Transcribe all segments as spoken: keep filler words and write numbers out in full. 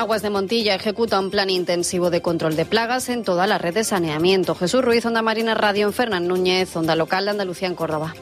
Aguas de Montilla ejecuta un plan intensivo de control de plagas en toda la red de saneamiento. Jesús Ruiz, Onda Marina Radio en Fernán Núñez, Onda Local de Andalucía en Córdoba.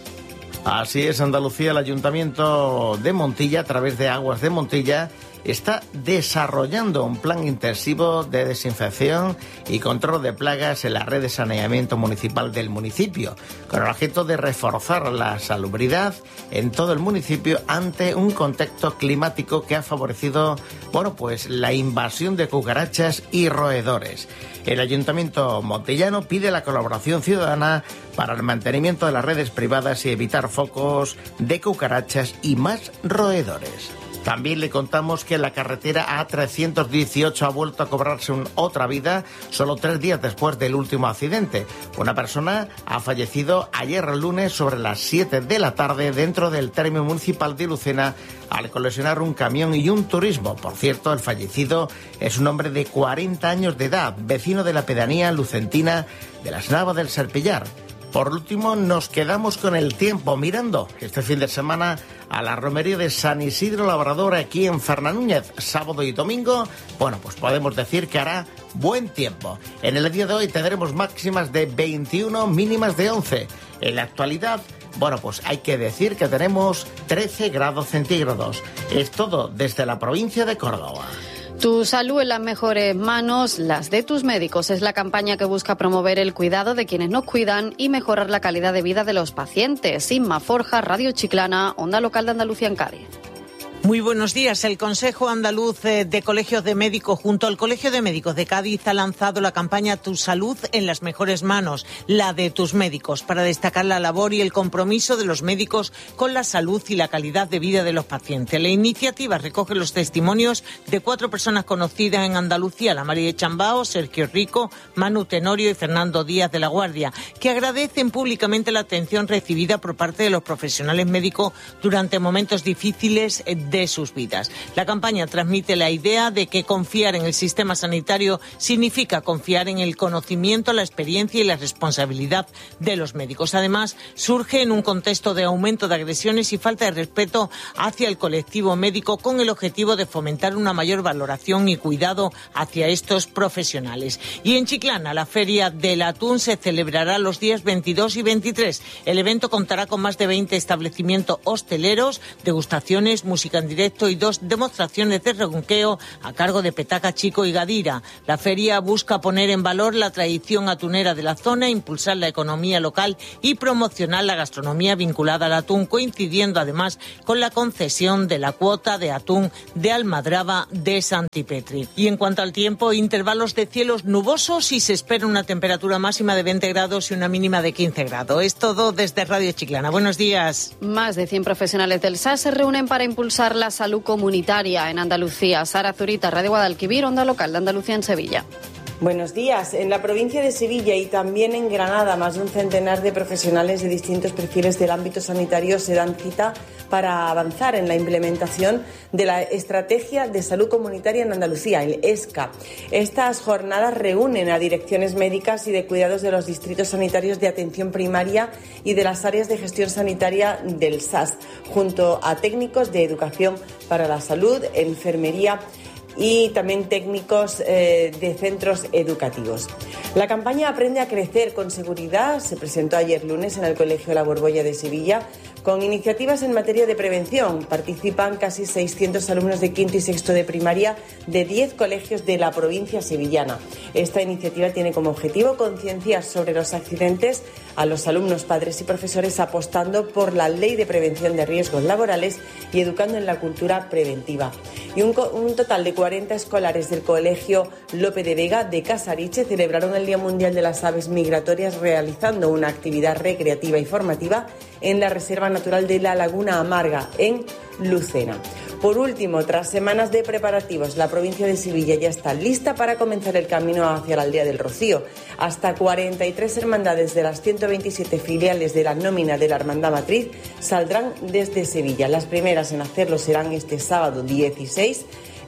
Así es, Andalucía, el Ayuntamiento de Montilla, a través de Aguas de Montilla, está desarrollando un plan intensivo de desinfección y control de plagas en la red de saneamiento municipal del municipio, con el objeto de reforzar la salubridad en todo el municipio ante un contexto climático que ha favorecido, bueno, pues la invasión de cucarachas y roedores. El Ayuntamiento montellano pide la colaboración ciudadana para el mantenimiento de las redes privadas y evitar focos de cucarachas y más roedores. También le contamos que la carretera A trescientos dieciocho ha vuelto a cobrarse un, otra vida solo tres días después del último accidente. Una persona ha fallecido ayer lunes sobre las siete de la tarde dentro del término municipal de Lucena al colisionar un camión y un turismo. Por cierto, el fallecido es un hombre de cuarenta años de edad, vecino de la pedanía lucentina de las Navas del Serpillar. Por último, nos quedamos con el tiempo mirando este fin de semana a la romería de San Isidro Labrador aquí en Fernán Núñez, sábado y domingo. Bueno, pues podemos decir que hará buen tiempo. En el día de hoy tendremos máximas de veintiuno, mínimas de once. En la actualidad, bueno, pues hay que decir que tenemos trece grados centígrados. Es todo desde la provincia de Córdoba. Tu salud en las mejores manos, las de tus médicos. Es la campaña que busca promover el cuidado de quienes nos cuidan y mejorar la calidad de vida de los pacientes. Inma Forja, Radio Chiclana, Onda Local de Andalucía en Cádiz. Muy buenos días. El Consejo Andaluz de Colegios de Médicos junto al Colegio de Médicos de Cádiz ha lanzado la campaña Tu salud en las mejores manos, la de tus médicos, para destacar la labor y el compromiso de los médicos con la salud y la calidad de vida de los pacientes. La iniciativa recoge los testimonios de cuatro personas conocidas en Andalucía, la María de Chambao, Sergio Rico, Manu Tenorio y Fernando Díaz de la Guardia, que agradecen públicamente la atención recibida por parte de los profesionales médicos durante momentos difíciles de sus vidas. La campaña transmite la idea de que confiar en el sistema sanitario significa confiar en el conocimiento, la experiencia y la responsabilidad de los médicos. Además, surge en un contexto de aumento de agresiones y falta de respeto hacia el colectivo médico, con el objetivo de fomentar una mayor valoración y cuidado hacia estos profesionales. Y en Chiclana, la Feria del Atún se celebrará los días veintidós y veintitrés. El evento contará con más de veinte establecimientos hosteleros, degustaciones, música en directo y dos demostraciones de ronqueo a cargo de Petaca Chico y Gadira. La feria busca poner en valor la tradición atunera de la zona, impulsar la economía local y promocionar la gastronomía vinculada al atún, coincidiendo además con la concesión de la cuota de atún de Almadraba de Santipetri. Y en cuanto al tiempo, intervalos de cielos nubosos y se espera una temperatura máxima de veinte grados y una mínima de quince grados. Es todo desde Radio Chiclana. Buenos días. Más de cien profesionales del S A S se reúnen para impulsar la salud comunitaria en Andalucía. Sara Zurita, Radio Guadalquivir, Onda Local de Andalucía en Sevilla. Buenos días. En la provincia de Sevilla y también en Granada, más de un centenar de profesionales de distintos perfiles del ámbito sanitario se dan cita para avanzar en la implementación de la Estrategia de Salud Comunitaria en Andalucía, el E S C A. Estas jornadas reúnen a direcciones médicas y de cuidados de los distritos sanitarios de atención primaria y de las áreas de gestión sanitaria del S A S, junto a técnicos de educación para la salud, enfermería y también técnicos eh, de centros educativos. La campaña Aprende a Crecer con Seguridad se presentó ayer lunes en el Colegio La Borbolla de Sevilla con iniciativas en materia de prevención. Participan casi seiscientos alumnos de quinto y sexto de primaria de diez colegios de la provincia sevillana. Esta iniciativa tiene como objetivo concienciar sobre los accidentes a los alumnos, padres y profesores, apostando por la Ley de Prevención de Riesgos Laborales y educando en la cultura preventiva. Y un, un total de cuarenta escolares del Colegio Lope de Vega de Casariche celebraron el Día Mundial de las Aves Migratorias realizando una actividad recreativa y formativa en la Reserva Natural de la Laguna Amarga, en Lucena. Por último, tras semanas de preparativos, la provincia de Sevilla ya está lista para comenzar el camino hacia la Aldea del Rocío. Hasta cuarenta y tres hermandades de las ciento veintisiete filiales de la nómina de la Hermandad Matriz saldrán desde Sevilla. Las primeras en hacerlo serán este sábado dieciséis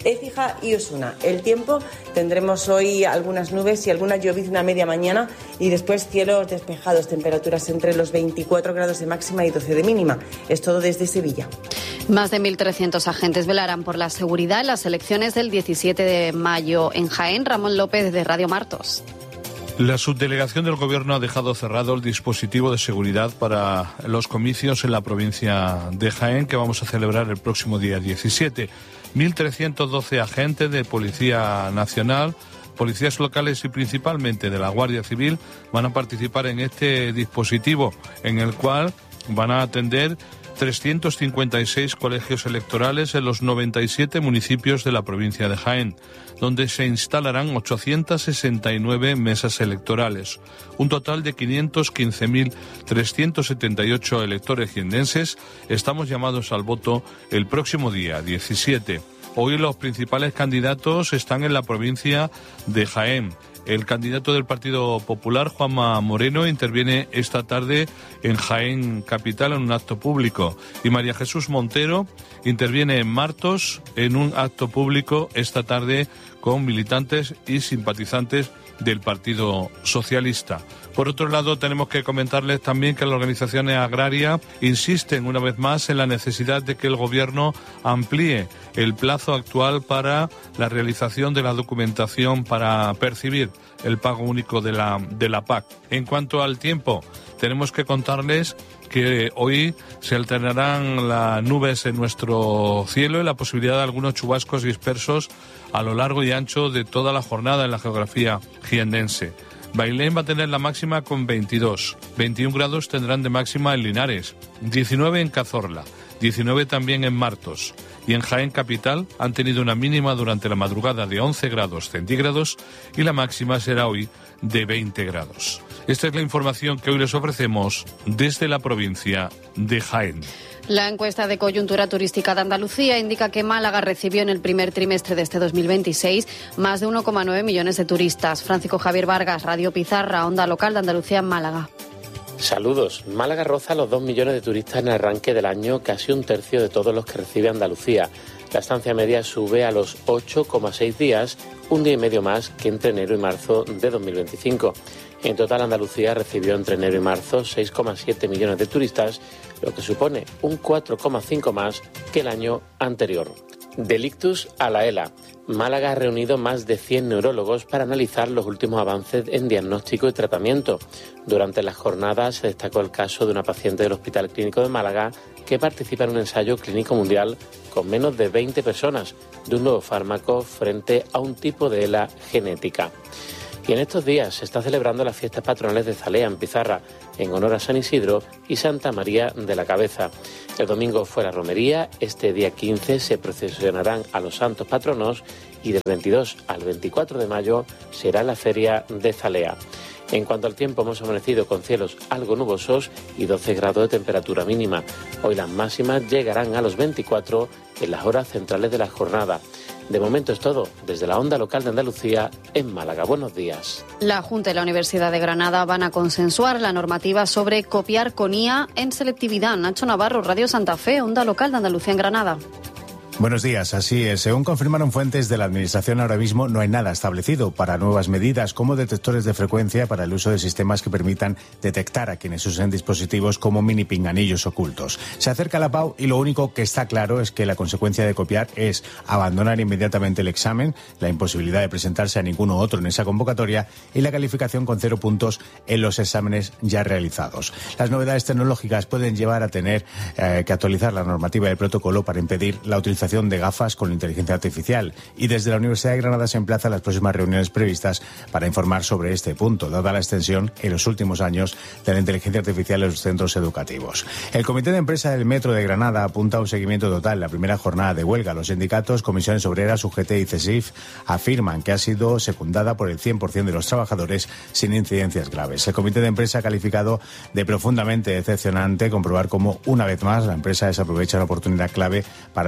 Écija y Osuna. El tiempo, tendremos hoy algunas nubes y alguna llovizna media mañana y después cielos despejados, temperaturas entre los veinticuatro grados de máxima y doce de mínima. Es todo desde Sevilla. Más de mil trescientos agentes velarán por la seguridad en las elecciones del diecisiete de mayo en Jaén. Ramón López, de Radio Martos. La subdelegación del Gobierno ha dejado cerrado el dispositivo de seguridad para los comicios en la provincia de Jaén, que vamos a celebrar el próximo día diecisiete. mil trescientos doce agentes de Policía Nacional, policías locales y principalmente de la Guardia Civil van a participar en este dispositivo, en el cual van a atender trescientos cincuenta y seis colegios electorales en los noventa y siete municipios de la provincia de Jaén, donde se instalarán ochocientas sesenta y nueve mesas electorales. Un total de quinientos quince mil trescientos setenta y ocho electores jiennenses estamos llamados al voto el próximo día diecisiete. Hoy los principales candidatos están en la provincia de Jaén. El candidato del Partido Popular, Juanma Moreno, interviene esta tarde en Jaén Capital en un acto público. Y María Jesús Montero interviene en Martos en un acto público esta tarde con militantes y simpatizantes del Partido Socialista. Por otro lado, tenemos que comentarles también que las organizaciones agrarias insisten una vez más en la necesidad de que el Gobierno amplíe el plazo actual para la realización de la documentación para percibir el pago único de la, de la P A C. En cuanto al tiempo, tenemos que contarles que hoy se alternarán las nubes en nuestro cielo y la posibilidad de algunos chubascos dispersos a lo largo y ancho de toda la jornada en la geografía jiennense. Bailén va a tener la máxima con veintidós, veintiún grados tendrán de máxima en Linares, diecinueve en Cazorla, diecinueve también en Martos. Y en Jaén Capital han tenido una mínima durante la madrugada de once grados centígrados y la máxima será hoy de veinte grados. Esta es la información que hoy les ofrecemos desde la provincia de Jaén. La encuesta de coyuntura turística de Andalucía indica que Málaga recibió en el primer trimestre de este dos mil veintiséis más de uno coma nueve millones de turistas. Francisco Javier Vargas, Radio Pizarra, Onda Local de Andalucía en Málaga. Saludos. Málaga roza los dos millones de turistas en el arranque del año, casi un tercio de todos los que recibe Andalucía. La estancia media sube a los ocho coma seis días, un día y medio más que entre enero y marzo de dos mil veinticinco. En total, Andalucía recibió entre enero y marzo seis coma siete millones de turistas, lo que supone un cuatro coma cinco más que el año anterior. Delictus a la ELA. Málaga ha reunido más de cien neurólogos para analizar los últimos avances en diagnóstico y tratamiento. Durante las jornadas se destacó el caso de una paciente del Hospital Clínico de Málaga que participa en un ensayo clínico mundial con menos de veinte personas de un nuevo fármaco frente a un tipo de ELA genética. Y en estos días se está celebrando las fiestas patronales de Zalea, en Pizarra, en honor a San Isidro y Santa María de la Cabeza. El domingo fue la romería, este día quince se procesionarán a los santos patronos y del veintidós al veinticuatro de mayo será la feria de Zalea. En cuanto al tiempo, hemos amanecido con cielos algo nubosos y doce grados de temperatura mínima. Hoy las máximas llegarán a los veinticuatro en las horas centrales de la jornada. De momento es todo, desde la Onda Local de Andalucía en Málaga. Buenos días. La Junta y la Universidad de Granada van a consensuar la normativa sobre copiar con I A en selectividad. Nacho Navarro, Radio Santa Fe, Onda Local de Andalucía en Granada. Buenos días, así es. Según confirmaron fuentes de la Administración, ahora mismo no hay nada establecido para nuevas medidas como detectores de frecuencia para el uso de sistemas que permitan detectar a quienes usen dispositivos como mini pinganillos ocultos. Se acerca la P A U y lo único que está claro es que la consecuencia de copiar es abandonar inmediatamente el examen, la imposibilidad de presentarse a ninguno otro en esa convocatoria y la calificación con cero puntos en los exámenes ya realizados. Las novedades tecnológicas pueden llevar a tener eh, que actualizar la normativa del protocolo para impedir la utilización de gafas con inteligencia artificial y desde la Universidad de Granada se emplaza las próximas reuniones previstas para informar sobre este punto, dada la extensión en los últimos años de la inteligencia artificial en los centros educativos. El Comité de Empresa del Metro de Granada apunta a un seguimiento total. La primera jornada de huelga, los sindicatos, comisiones obreras, U G T y CESIF afirman que ha sido secundada por el cien por ciento de los trabajadores sin incidencias graves. El Comité de Empresa ha calificado de profundamente decepcionante comprobar cómo, una vez más, la empresa desaprovecha una oportunidad clave para alcanzar un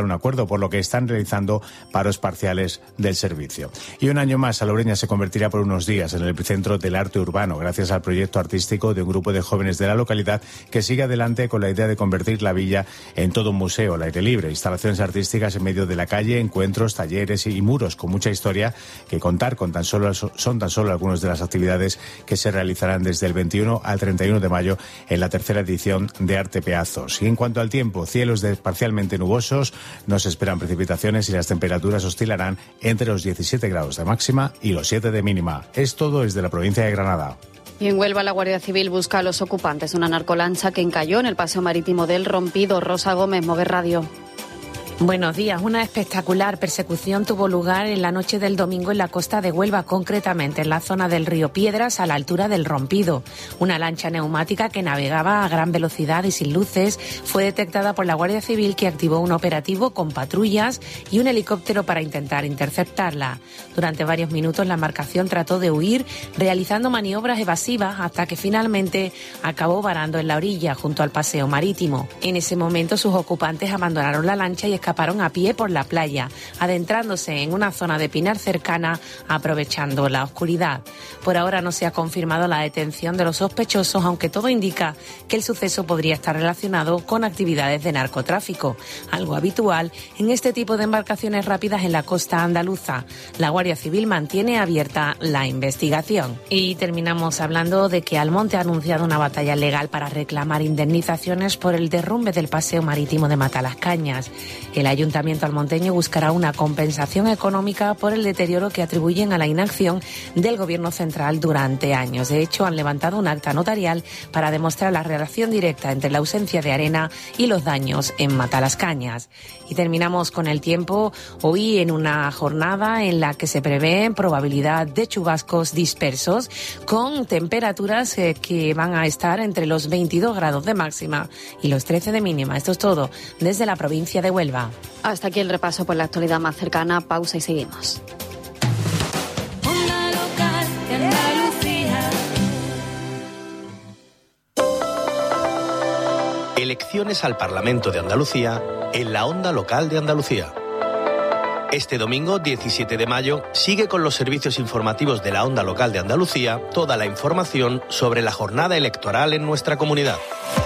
un acuerdo, por lo que están realizando paros parciales del servicio. Y un año más, Salobreña se convertirá por unos días en el epicentro del arte urbano, gracias al proyecto artístico de un grupo de jóvenes de la localidad que sigue adelante con la idea de convertir la villa en todo un museo al aire libre, instalaciones artísticas en medio de la calle, encuentros, talleres y muros con mucha historia que contar con tan solo son tan solo algunas de las actividades que se realizarán desde el veintiuno al treinta y uno de mayo en la tercera edición de Arte Peazos. Y en cuanto al tiempo, cielos de parcialmente nubosos, no se esperan precipitaciones y las temperaturas oscilarán entre los diecisiete grados de máxima y los siete de mínima. Es todo desde la provincia de Granada. Y en Huelva, la Guardia Civil busca a los ocupantes de una narcolancha que encalló en el paseo marítimo del Rompido. Rosa Gómez, Moguer Radio. Buenos días. Una espectacular persecución tuvo lugar en la noche del domingo en la costa de Huelva, concretamente en la zona del río Piedras, a la altura del Rompido. Una lancha neumática que navegaba a gran velocidad y sin luces fue detectada por la Guardia Civil, que activó un operativo con patrullas y un helicóptero para intentar interceptarla. Durante varios minutos la embarcación trató de huir, realizando maniobras evasivas hasta que finalmente acabó varando en la orilla, junto al paseo marítimo. En ese momento sus ocupantes abandonaron la lancha y escaparon a pie por la playa, adentrándose en una zona de pinar cercana, aprovechando la oscuridad. Por ahora no se ha confirmado la detención de los sospechosos, aunque todo indica que el suceso podría estar relacionado con actividades de narcotráfico, algo habitual en este tipo de embarcaciones rápidas en la costa andaluza. La Guardia Civil mantiene abierta la investigación. Y terminamos hablando de que Almonte ha anunciado una batalla legal para reclamar indemnizaciones por el derrumbe del paseo marítimo de Matalascañas. El ayuntamiento almonteño buscará una compensación económica por el deterioro que atribuyen a la inacción del gobierno central durante años. De hecho, han levantado un acta notarial para demostrar la relación directa entre la ausencia de arena y los daños en Matalascañas. Y terminamos con el tiempo. Hoy, en una jornada en la que se prevé probabilidad de chubascos dispersos, con temperaturas eh, que van a estar entre los veintidós grados de máxima y los trece de mínima. Esto es todo desde la provincia de Huelva. Hasta aquí el repaso por la actualidad más cercana. Pausa y seguimos. Onda local de Andalucía. Elecciones al Parlamento de Andalucía en la Onda Local de Andalucía. Este domingo, diecisiete de mayo, sigue con los servicios informativos de la Onda Local de Andalucía toda la información sobre la jornada electoral en nuestra comunidad.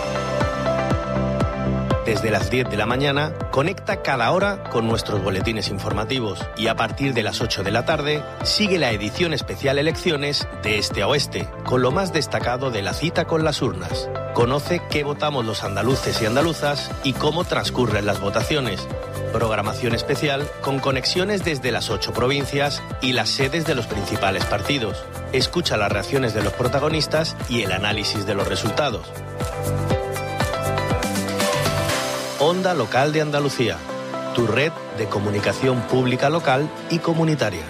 Desde las diez de la mañana, conecta cada hora con nuestros boletines informativos y a partir de las ocho de la tarde, sigue la edición especial Elecciones de Este a Oeste, con lo más destacado de la cita con las urnas. Conoce qué votamos los andaluces y andaluzas y cómo transcurren las votaciones. Programación especial con conexiones desde las ocho provincias y las sedes de los principales partidos. Escucha las reacciones de los protagonistas y el análisis de los resultados. Onda Local de Andalucía, tu red de comunicación pública local y comunitaria.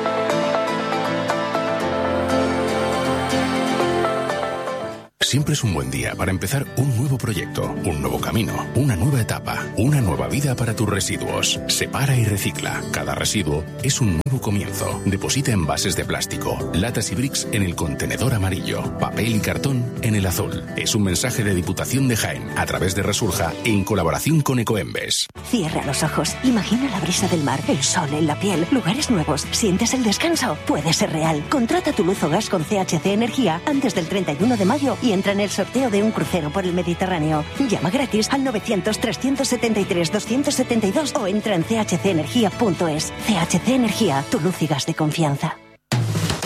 Siempre es un buen día para empezar un nuevo proyecto, un nuevo camino, una nueva etapa, una nueva vida para tus residuos. Separa y recicla. Cada residuo es un nuevo comienzo. Deposita envases de plástico, latas y bricks en el contenedor amarillo, papel y cartón en el azul. Es un mensaje de Diputación de Jaén a través de Resurja en colaboración con Ecoembes. Cierra los ojos, imagina la brisa del mar, el sol en la piel, lugares nuevos. ¿Sientes el descanso? Puede ser real. Contrata tu luz o gas con C H C Energía antes del treinta y uno de mayo y entra en el sorteo de un crucero por el Mediterráneo. Llama gratis al novecientos, trescientos setenta y tres, doscientos setenta y dos o entra en c h c energía punto es. C H C Energía, tu luz y gas de confianza.